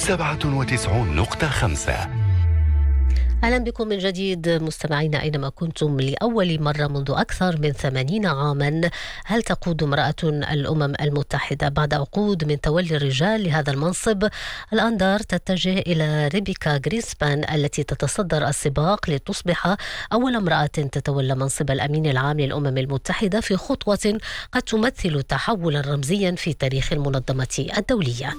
97.5. أهلا بكم من جديد مستمعينا أينما كنتم. لأول مرة منذ أكثر من 80 عاما هل تقود امرأة الأمم المتحدة؟ بعد عقود من تولي الرجال لهذا المنصب، الأنظار تتجه إلى ريبيكا غرينسبان التي تتصدر السباق لتصبح أول امرأة تتولى منصب الأمين العام للأمم المتحدة في خطوة قد تمثل تحولا رمزيا في تاريخ المنظمة الدولية.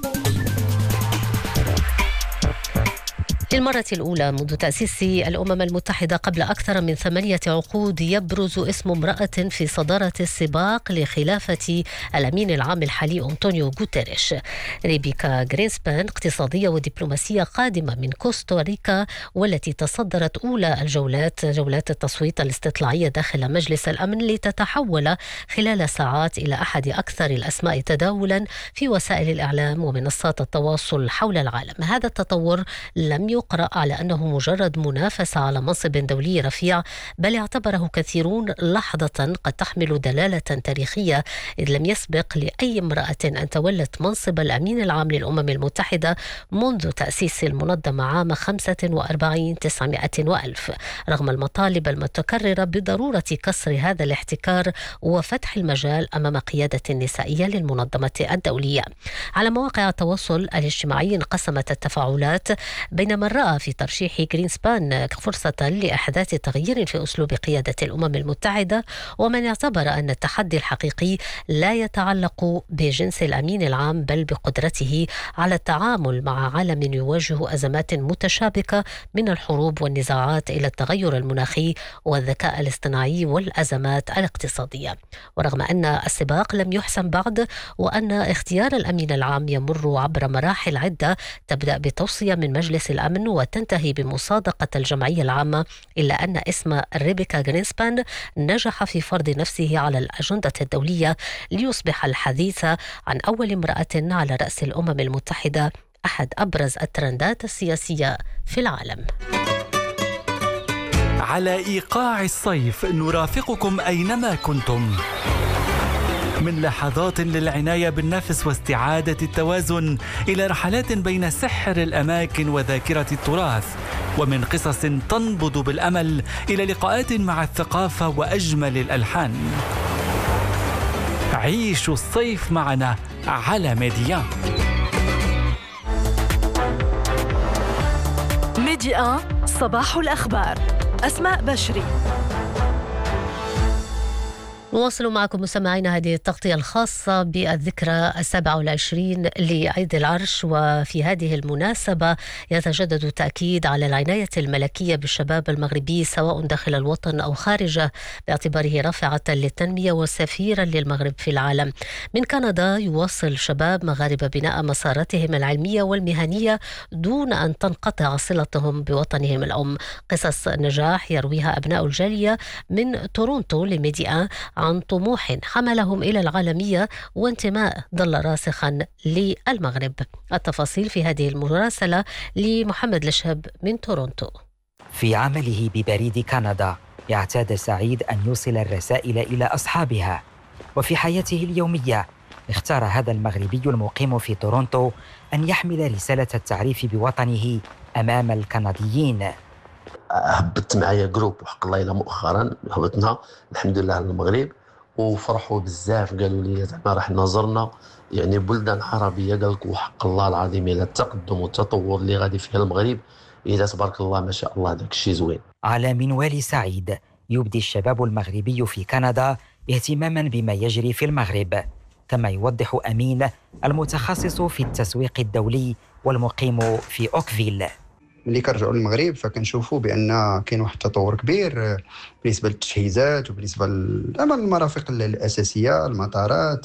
للمرة الأولى منذ تأسيس الأمم المتحدة قبل أكثر من 8 عقود يبرز اسم امرأة في صدارة السباق لخلافة الأمين العام الحالي أنطونيو غوتيريش. ريبيكا غرينسبان اقتصادية ودبلوماسية قادمة من كوستاريكا، والتي تصدرت أولى جولات التصويت الاستطلاعية داخل مجلس الأمن، لتتحول خلال ساعات إلى أحد أكثر الأسماء تداولا في وسائل الإعلام ومنصات التواصل حول العالم. هذا التطور لم يقرأ على أنه مجرد منافسة على منصب دولي رفيع، بل اعتبره كثيرون لحظة قد تحمل دلالة تاريخية، إذ لم يسبق لأي امرأة أن تولت منصب الأمين العام للأمم المتحدة منذ تأسيس المنظمة عام 45 رغم المطالب المتكررة بضرورة كسر هذا الاحتكار وفتح المجال أمام قيادة نسائية للمنظمة الدولية. على مواقع التواصل الاجتماعي انقسمت التفاعلات بين من رأى في ترشيح غرينسبان فرصة لإحداث تغيير في أسلوب قيادة الأمم المتحدة، ومن اعتبر أن التحدي الحقيقي لا يتعلق بجنس الأمين العام بل بقدرته على التعامل مع عالم يواجه أزمات متشابكة من الحروب والنزاعات إلى التغير المناخي والذكاء الاصطناعي والأزمات الاقتصادية. ورغم أن السباق لم يحسم بعد، وأن اختيار الأمين العام يمر عبر مراحل عدة تبدأ بتوصية من مجلس الأمن وتنتهي بمصادقة الجمعية العامة، إلا أن اسم ريبيكا غرينسبان نجح في فرض نفسه على الأجندة الدولية ليصبح الحديث عن أول امرأة على رأس الأمم المتحدة، أحد أبرز الترندات السياسية في العالم. على إيقاع الصيف نرافقكم أينما كنتم، من لحظات للعناية بالنفس واستعادة التوازن إلى رحلات بين سحر الأماكن وذاكرة التراث، ومن قصص تنبض بالأمل إلى لقاءات مع الثقافة وأجمل الألحان. عيشوا الصيف معنا على ميديا. ميديا صباح الأخبار. أسماء بشري. نواصل معكم مستمعينا هذه التغطية الخاصة بالذكرى 27 لعيد العرش، وفي هذه المناسبة يتجدد التأكيد على العناية الملكية بالشباب المغربي سواء داخل الوطن أو خارجه، باعتباره رافعة للتنمية وسفيرا للمغرب في العالم. من كندا يواصل شباب مغاربة بناء مساراتهم العلمية والمهنية دون أن تنقطع صلتهم بوطنهم الأم. قصص نجاح يرويها أبناء الجالية من تورونتو لميديا عن طموح حملهم إلى العالمية وانتماء ظل راسخا للمغرب. التفاصيل في هذه المراسلة لمحمد لشهب من تورونتو. في عمله ببريد كندا يعتاد سعيد أن يوصل الرسائل إلى أصحابها، وفي حياته اليومية اختار هذا المغربي المقيم في تورونتو أن يحمل رسالة التعريف بوطنه أمام الكنديين. هبطت معايا جروب وحق الله إلا مؤخرا هبطنا الحمد لله على المغرب، وفرحوا بزاف قالوا لي زعما راح نظرنا يعني بلدان عربيه، قال لك وحق الله العظيم الى التقدم والتطور اللي غادي فيه المغرب الى تبارك الله ما شاء الله داك الشيء زوين. على منوال سعيد يبدي الشباب المغربي في كندا اهتماما بما يجري في المغرب، كما يوضح أمين المتخصص في التسويق الدولي والمقيم في أوكفيل. ملي كنرجعوا للمغرب فكنشوفوا بان كاين واحد التطور كبير بالنسبه للتجهيزات وبالنسبه للمرافق الاساسيه، المطارات،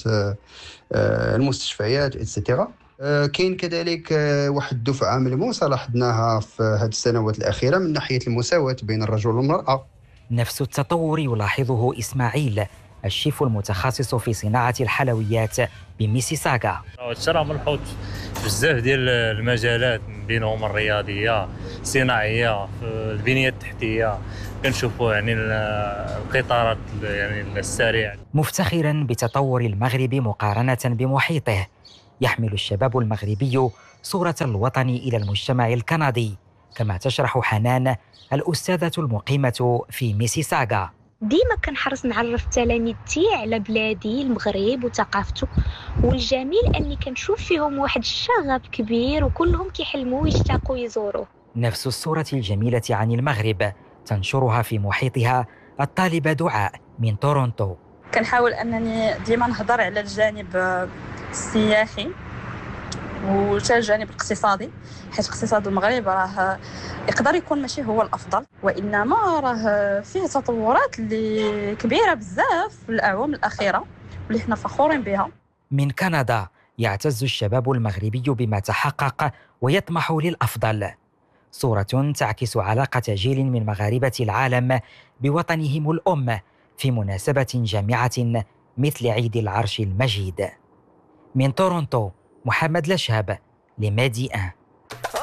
المستشفيات اكسترا. كاين كذلك واحد الدفعه ملموسه لاحظناها في هذه السنوات الاخيره من ناحيه المساواه بين الرجل والمراه. نفس التطور يلاحظه إسماعيل الشيف المتخصص في صناعة الحلويات بميسيساغا. ترى ملحوظ بزاف ديال المجالات بينهم الرياضيه، الصناعيه، البنيه التحتيه، كنشوفوا يعني القطارات يعني السريع. مفتخرا بتطور المغرب مقارنة بمحيطه، يحمل الشباب المغربي صورة الوطن إلى المجتمع الكندي، كما تشرح حنان الأستاذة المقيمة في ميسيساغا. ديما كنحرص نعرف تلاميذتي على بلادي المغرب وثقافته، والجميل أني كنشوف فيهم واحد الشغف كبير وكلهم كيحلموا يشتاقوا يزوروه. نفس الصورة الجميلة عن المغرب تنشرها في محيطها الطالبة دعاء من تورونتو. كنحاول أنني ديما نهضر على الجانب السياحي وحتى الجانب الاقتصادي، حيث اقتصاد المغرب راه يقدر يكون ماشي هو الافضل، وانما راه فيه تطورات اللي كبيره بزاف في الاعوام الاخيره واللي حنا فخورين بها. من كندا يعتز الشباب المغربي بما تحقق ويطمح للافضل. صورة تعكس علاقة جيل من مغاربة العالم بوطنهم الأم في مناسبة جامعة مثل عيد العرش المجيد. من تورونتو محمد لشهب لمادي 1.